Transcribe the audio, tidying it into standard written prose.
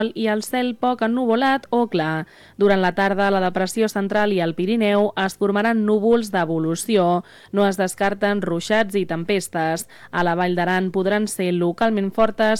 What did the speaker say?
i el cel poc ennuvolat o clar. Durant la tarda, a la depressió central i al Pirineu es formaran núvols d'evolució. No es descarten ruixats i tempestes. A la Vall d'Aran podran ser localment fortes